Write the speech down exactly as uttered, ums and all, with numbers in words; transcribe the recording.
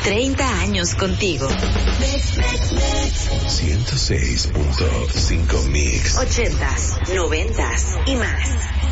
treinta años contigo. ciento seis punto cinco Mix. Ochentas, noventas y más.